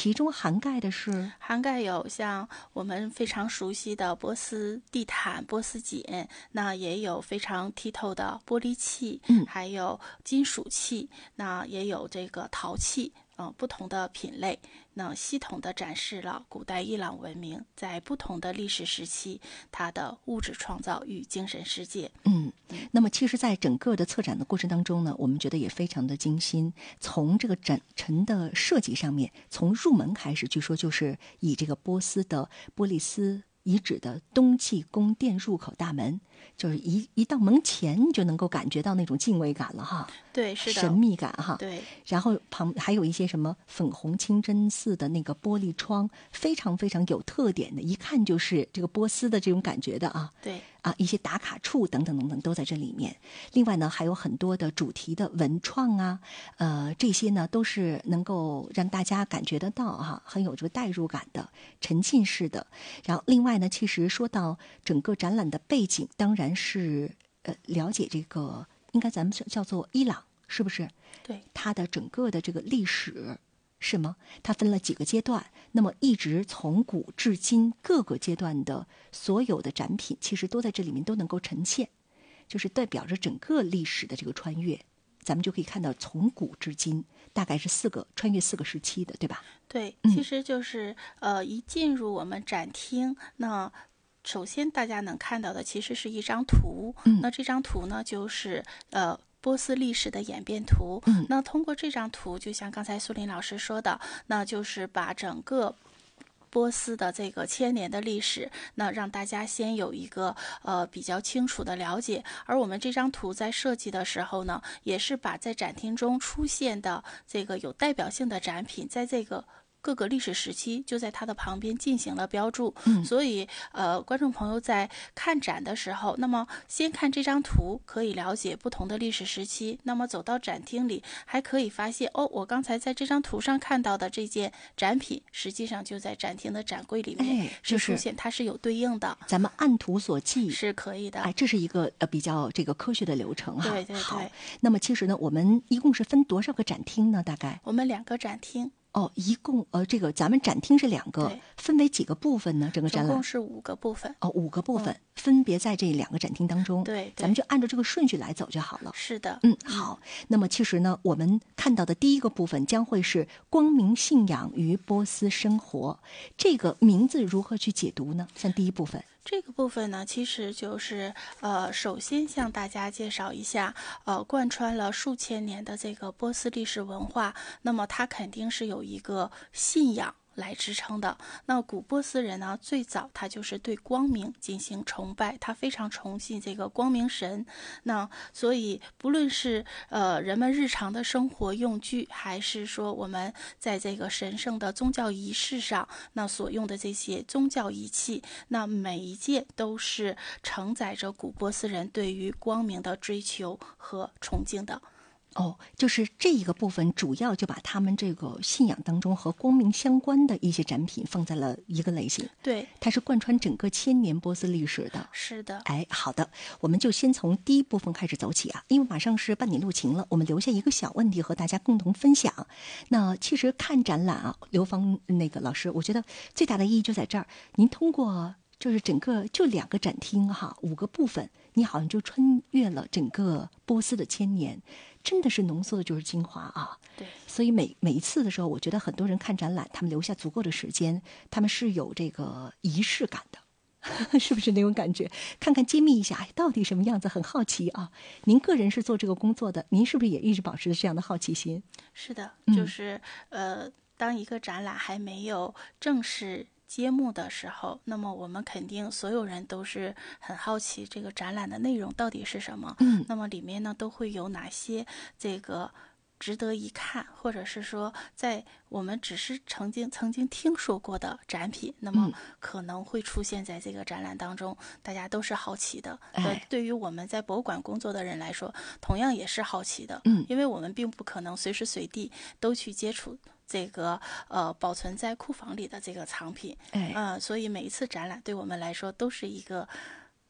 其中涵盖的是有像我们非常熟悉的波斯地毯、波斯锦，那也有非常剔透的玻璃器，还有金属器，那也有这个陶器。不同的品类，那系统地展示了古代伊朗文明在不同的历史时期它的物质创造与精神世界。 那么其实在整个的策展的过程当中呢，我们觉得也非常的精心。从这个展陈的设计上面，从入门开始，据说就是以这个波斯的波利斯遗址的冬季宫殿入口大门，就是一到门前你就能够感觉到那种敬畏感了哈。 对，是的， 神秘感哈。 对， 然后还有一些什么粉红清真寺的那个玻璃窗，非常非常有特点的，一看就是这个波斯的这种感觉的啊。 对啊，一些打卡处等等等等都在这里面。另外呢，还有很多的主题的文创啊，这些呢都是能够让大家感觉得到哈，很有这个代入感的、沉浸式的。然后另外呢，其实说到整个展览的背景，当然是了解这个应该咱们叫做伊朗，是不是？ 对， 它的整个的这个历史。是吗？它分了几个阶段，那么一直从古至今各个阶段的所有的展品，其实都在这里面都能够呈现，就是代表着整个历史的这个穿越。咱们就可以看到从古至今大概是穿越4个时期的，对吧？ 对，其实就是一进入我们展厅，那首先大家能看到的其实是一张图，那这张图呢就是波斯历史的演变图。那通过这张图，就像刚才苏林老师说的，那就是把整个波斯的这个1000年的历史，那让大家先有一个比较清楚的了解。而我们这张图在设计的时候呢，也是把在展厅中出现的这个有代表性的展品，在这个各个历史时期就在它的旁边进行了标注。所以观众朋友在看展的时候，那么先看这张图可以了解不同的历史时期，那么走到展厅里还可以发现我刚才在这张图上看到的这件展品实际上就在展厅的展柜里面是出现，它是有对应的， 咱们按图索骥是可以的。 这是一个比较这个科学的流程哈。 对对对。 好，那么其实呢，我们一共是分多少个展厅呢？大概我们2个展厅。 一共这个咱们展厅是2个，分为几个部分呢？整个展览总共是5个部分。 5个部分，分别在这2个展厅当中。 对， 咱们就按照这个顺序来走就好了。 是的。 好。那么其实呢，我们看到的第一个部分将会是光明信仰与波斯生活，这个名字如何去解读呢？像第一部分。 这个部分呢，其实就是首先向大家介绍一下，贯穿了数千年的这个波斯历史文化，那么它肯定是有一个信仰来支撑的。那古波斯人呢，最早他就是对光明进行崇拜，他非常崇信这个光明神。那所以不论是人们日常的生活用具，还是说我们在这个神圣的宗教仪式上那所用的这些宗教仪器，那每一件都是承载着古波斯人对于光明的追求和崇敬的。 就是这一个部分主要就把他们这个信仰当中和光明相关的一些展品放在了一个类型。 对， 它是贯穿整个1000年波斯历史的。 是的。 好的，我们就先从第一部分开始走起啊，因为马上是半点录晴了，我们留下一个小问题和大家共同分享。那其实看展览啊，刘芳那个老师，我觉得最大的意义就在这儿，您通过就是整个就2个展厅哈，5个部分，你好像就穿越了整个波斯的1000年，真的是浓缩的就是精华啊。 对， 所以每一次的时候，我觉得很多人看展览，他们留下足够的时间，他们是有这个仪式感的，是不是那种感觉？看看揭秘一下，到底什么样子，很好奇啊。您个人是做这个工作的，您是不是也一直保持着这样的好奇心？ 是的，就是当一个展览还没有正式揭幕的时候，那么我们肯定所有人都是很好奇这个展览的内容到底是什么。那么里面呢都会有哪些这个值得一看，或者是说在我们只是曾经听说过的展品，那么可能会出现在这个展览当中，大家都是好奇的。对于我们在博物馆工作的人来说，同样也是好奇的。因为我们并不可能随时随地都去接触这个保存在库房里的这个藏品。所以每一次展览对我们来说都是一个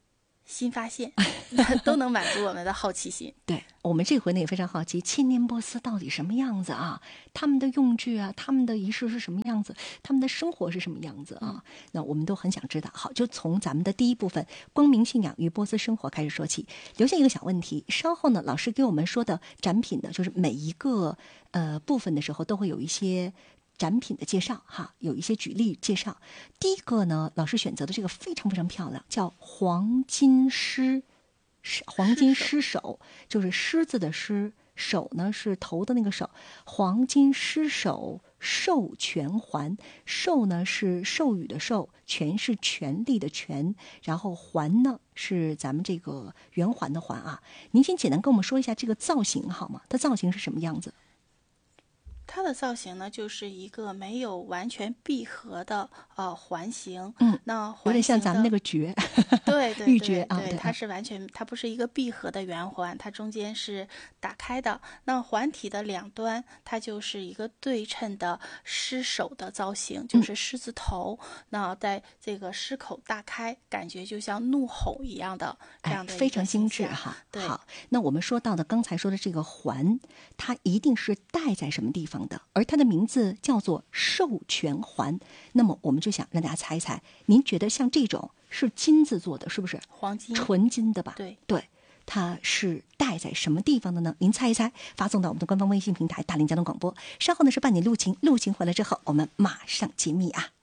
新发现，都能满足我们的好奇心。 对，我们这回呢也非常好奇，千年波斯到底什么样子啊？他们的用具啊，他们的仪式是什么样子？他们的生活是什么样子啊？那我们都很想知道。好，就从咱们的第一部分“光明信仰与波斯生活”开始说起。留下一个小问题，稍后呢，老师给我们说的展品呢，就是每一个部分的时候都会有一些展品的介绍哈，有一些举例介绍。第一个呢，老师选择的这个非常非常漂亮，叫黄金狮手，就是狮子的狮，手呢是头的那个手，黄金狮手授权环，授呢是授予的授，权是权力的权，然后环呢是咱们这个圆环的环啊。您先简单跟我们说一下这个造型好吗？它造型是什么样子？ 它的造型呢，就是一个没有完全闭合的环形，那环形有点像咱们那个爵， 对玉珏啊， 对，它是完全，它不是一个闭合的圆环，它中间是打开的。那环体的两端，它就是一个对称的狮首的造型，就是狮子头，那在这个狮口大开，感觉就像怒吼一样的这样的一个非常精致哈。 对， 好，那我们说到的刚才说的这个环，它一定是戴在什么地方的？而它的名字叫做授权环。那么我们就想让大家猜一猜，您觉得像这种是金子做的，是不是？ 黄金， 纯金的吧？ 对， 它是戴在什么地方的呢？您猜一猜，发送到我们的官方微信平台大林交通广播。稍后呢是伴你录琴，录琴回来之后，我们马上揭秘啊。